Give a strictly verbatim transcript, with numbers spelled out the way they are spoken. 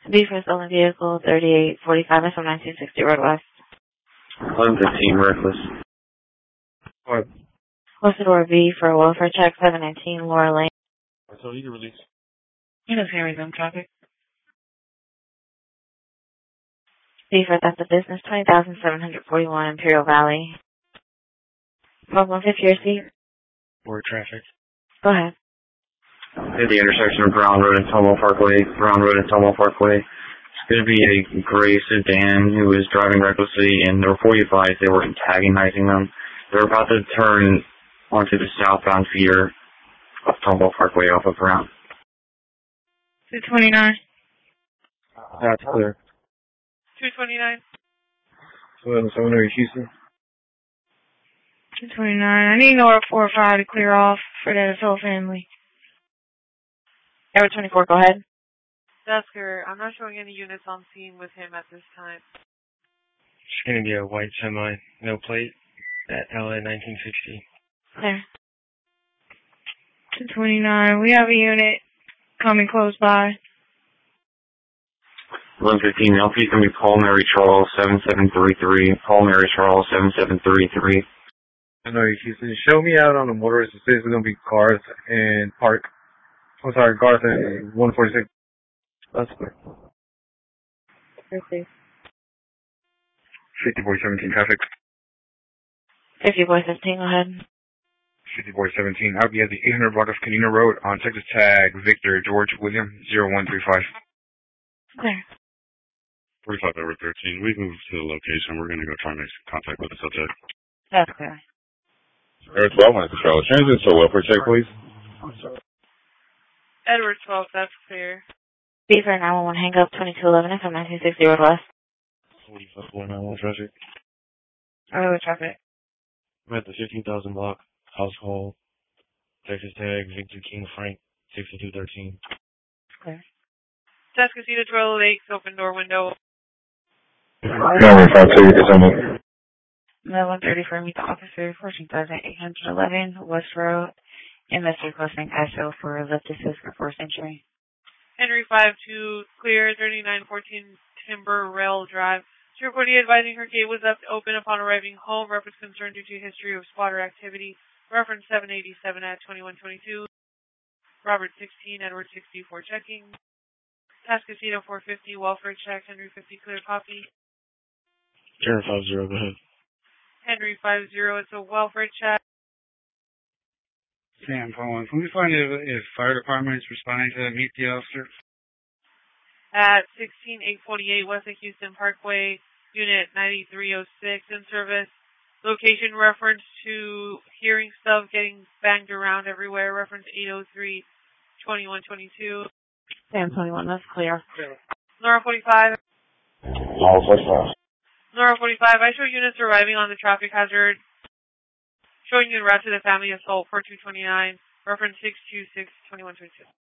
B for stolen vehicle, thirty-eight forty-five from nineteen sixty Road West. eleven fifteen, reckless. What? What's the door B for a welfare check, seven nineteen Laura Lane. So you can release. You know, can resume traffic. B for theft of business, twenty thousand seven hundred forty-one Imperial Valley. twelve one fifty your seat. Or traffic. Go ahead. At the intersection of Brown Road and Tomo Parkway, Brown Road and Tomo Parkway. It's going to be a gray sedan who was driving recklessly, and there were forty-fives. They were antagonizing them. They were about to turn onto the southbound feeder of Tomo Parkway off of Brown. two twenty-nine. That's clear. two twenty-nine. So, someone over Houston? two twenty-nine. I need Nora four or five to clear off for the whole family. Air twenty-four, go ahead. Dusker, I'm not showing any units on scene with him at this time. It's going to be a white semi, no plate, at L A nineteen sixty. There. two twenty-nine. We have a unit coming close by. eleven fifteen, L P is going to be Paul Mary Charles, seven seven three three. Paul Mary Charles, seven seven three three. I know, Houston. Show me out on the motorist. It says it's going to be Garth and Park. I'm sorry, Garth and one forty-six. That's clear. fifty. fifty boy seventeen traffic. fifty boy fifteen, go ahead. fifty boy seventeen. I'll be at the eight hundred block of Canino Road on Texas Tag Victor George William zero one three five. There. forty-five over thirteen. We've moved to the location. We're going to go try and make contact with the subject. That's clear. Air twelve, one Charlotte Transit, so welfare check, please. Edward twelve, that's clear. B for nine one one hang up, twenty-two eleven from nineteen sixty Road West. forty-five four nine one traffic. Oh, traffic. I'm at the fifteen thousand block, household, Texas Tag, Victor King Frank, sixty-two thirteen. Clear. Tuscasita Twelve Lakes, open door window. Number five two, December. eleven thirty for meet the officer, fourteen thousand eight hundred eleven West Road. And that's requesting I S O for left assist for fourth century. Henry five two, clear, thirty-nine fourteen Timber Rail Drive. Cherokee advising her gate was left open upon arriving home. Reference concern due to history of spotter activity. Reference seven eighty-seven at twenty-one twenty-two. Robert sixteen, Edward sixty-four checking. Tuscasita four fifty, welfare check. Henry fifty, clear copy. Karen five zero, go ahead. Henry five zero, it's a welfare check. Sam, Paul, can we find if, if fire department is responding to meet the officer? At sixteen eight forty-eight West of Houston Parkway, Unit ninety-three oh six in service. Location reference to hearing stuff getting banged around everywhere. Reference eight oh three twenty-one twenty-two. Sam twenty-one, that's clear. Nora forty-five. All forty-five. Nora forty-five, I show units arriving on the traffic hazard. Showing you route to the family assault four two two nine. Reference six two six twenty-one twenty-two.